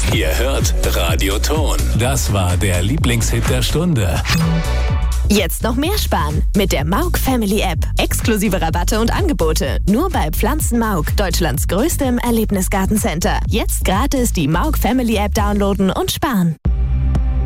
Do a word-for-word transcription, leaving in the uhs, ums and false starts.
Ihr hört Radio Ton. Das war der Lieblingshit der Stunde. Jetzt noch mehr sparen mit der Mauk Family App. Exklusive Rabatte und Angebote. Nur bei Pflanzen Mauk, Deutschlands größtem Erlebnisgartencenter. Jetzt gratis die Mauk Family App downloaden und sparen.